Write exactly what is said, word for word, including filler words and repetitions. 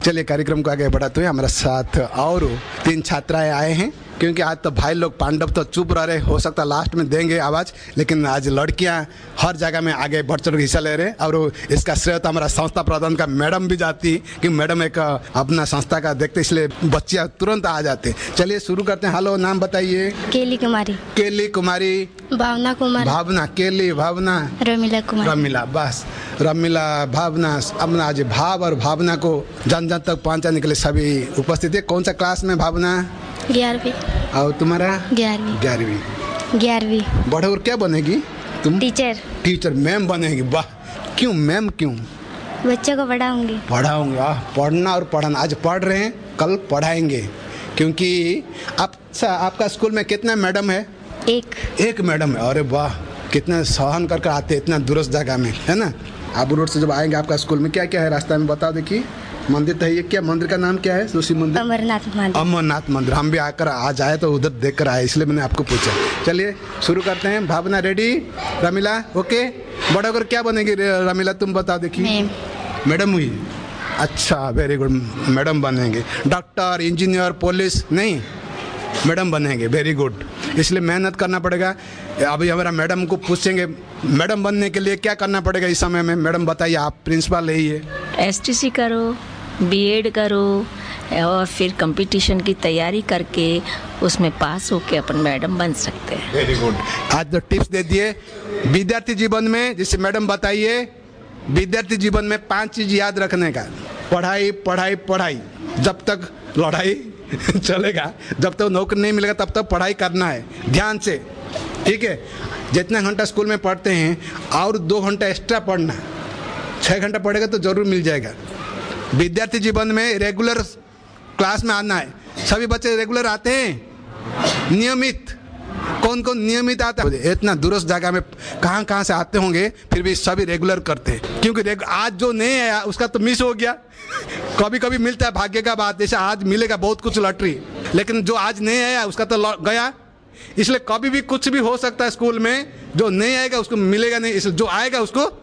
चलिए कार्यक्रम को आगे बढ़ाते हुए हमारे साथ और तीन छात्राएं आए हैं, क्योंकि आज तो भाई लोग पांडव तो चुप रह रहे, हो सकता लास्ट में देंगे आवाज़, लेकिन आज लड़कियां हर जगह में आगे बढ़ चढ़ के हिस्सा ले रहे। और इसका श्रेय तो हमारा संस्था प्रधान का मैडम भी जाती, कि मैडम एक अपना संस्था का देखते, इसलिए बच्चियां तुरंत आ जाते। चलिए शुरू करते हैं। हेलो, नाम बताइए। केली कुमारी। केली कुमारी। भावना कुमारी। भावना। केली। भावना। रमीला कुमारी। रमीला। बस रमीला, भावना। अपना आज भाव और भावना को जन जन तक पहुंचाने के लिए सभी उपस्थित है। कौन सा क्लास में भावना? ग्यारहवीं। और तुम्हारा? ग्यारहवीं। ग्यारहवीं। ग्यारहवीं। बड़े और क्या बनेगी तुम? टीचर। टीचर, मैम बनेगी। वाह, क्यों मैम क्यों? बच्चों को पढ़ाऊंगी। पढ़ाऊंगी। आह, पढ़ना और पढ़ाना। आज पढ़ रहे हैं, कल पढ़ाएंगे, क्योंकि आप आपका स्कूल में कितना मैडम है? एक। एक मैडम है। अरे वाह, कितना सहन करके आते हैं इतना दूरस्थ जगह में, है ना। आबू रोड से जब आएंगे आपका स्कूल में क्या क्या है रास्ता में बताओ। देखिए मंदिर तो है, ये क्या मंदिर का नाम क्या है? सुशी मंदिर। अमरनाथ मंदिर। अमरनाथ मंदिर। हम भी आकर आ जाए तो उधर देख कर आए, इसलिए मैंने आपको पूछा। चलिए शुरू करते हैं। भावना रेडी? रमीला ओके? बड़ा होकर क्या बनेगी रमीला, तुम बताओ। देखिए मैडम हुई। अच्छा, वेरी गुड, मैडम बनेंगे। डॉक्टर, इंजीनियर, पुलिस नहीं, मैडम बनेंगे। वेरी गुड, इसलिए मेहनत करना पड़ेगा। अभी हमारा मैडम को पूछेंगे मैडम बनने के लिए क्या करना पड़ेगा इस समय में। मैडम बताइए, आप प्रिंसिपल है ये। एसटीसी करो, बीएड करो और फिर कंपटीशन की तैयारी करके उसमें पास होके अपन मैडम बन सकते हैं। Very good. आज तो टिप्स दे दिए विद्यार्थी जीवन में, जिससे मैडम बताइए विद्यार्थी जीवन में पांच चीज याद रखने का। पढ़ाई पढ़ाई पढ़ाई, जब तक लड़ाई चलेगा, जब तक नौकरी नहीं मिलेगा तब तक पढ़ाई करना है ध्यान से, ठीक है। जितना घंटा स्कूल में पढ़ते हैं और दो घंटा एक्स्ट्रा पढ़ना, छः घंटा पढ़ेगा तो जरूर मिल जाएगा। विद्यार्थी जीवन में रेगुलर क्लास में आना है। सभी बच्चे रेगुलर आते हैं? नियमित? कौन कौन नियमित आता है? इतना दूरस्थ जगह में कहाँ कहाँ से आते होंगे, फिर भी सभी रेगुलर करते हैं, क्योंकि आज जो नहीं आया उसका तो मिस हो गया। कभी कभी मिलता है, भाग्य का बात, जैसे आज मिलेगा बहुत कुछ लॉटरी, लेकिन जो आज नहीं आया उसका तो गया। इसलिए कभी भी कुछ भी हो सकता है स्कूल में, जो नहीं आएगा उसको मिलेगा नहीं, इसलिए जो आएगा उसको